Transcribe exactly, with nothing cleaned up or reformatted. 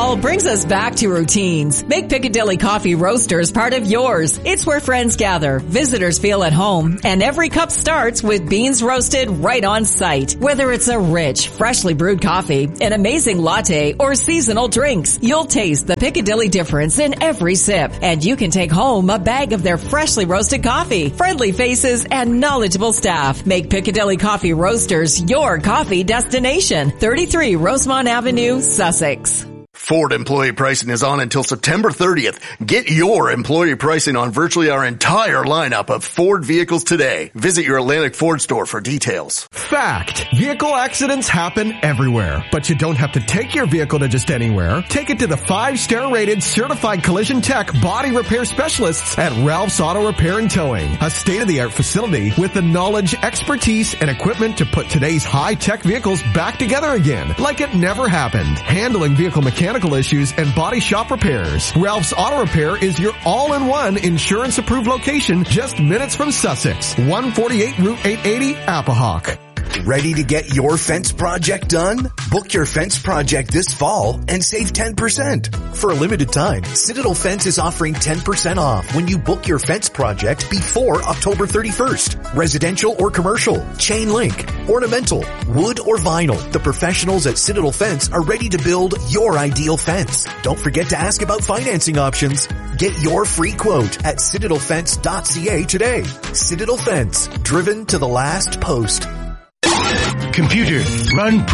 Fall brings us back to routines. Make Piccadilly Coffee Roasters part of yours. It's where friends gather, visitors feel at home, and every cup starts with beans roasted right on site. Whether it's a rich, freshly brewed coffee, an amazing latte, or seasonal drinks, you'll taste the Piccadilly difference in every sip. And you can take home a bag of their freshly roasted coffee. Friendly faces and knowledgeable staff make Piccadilly Coffee Roasters your coffee destination. thirty-three Rosemont Avenue, Sussex. Ford employee pricing is on until September thirtieth. Get your employee pricing on virtually our entire lineup of Ford vehicles today. Visit your Atlantic Ford store for details. Fact. Vehicle accidents happen everywhere, but you don't have to take your vehicle to just anywhere. Take it to the five-star rated certified collision tech body repair specialists at Ralph's Auto Repair and Towing, a state-of-the-art facility with the knowledge, expertise, and equipment to put today's high-tech vehicles back together again, like it never happened. Handling vehicle mechanical issues and body shop repairs. Ralph's Auto Repair is your all-in-one insurance-approved location just minutes from Sussex. one forty-eight Route eight eighty, Appahock. Ready to get your fence project done? Book your fence project this fall and save ten percent. For a limited time, Citadel Fence is offering ten percent off when you book your fence project before October thirty-first. Residential or commercial, chain link, ornamental, wood or vinyl. The professionals at Citadel Fence are ready to build your ideal fence. Don't forget to ask about financing options. Get your free quote at citadel fence dot c a today. Citadel Fence, driven to the last post. Computer, run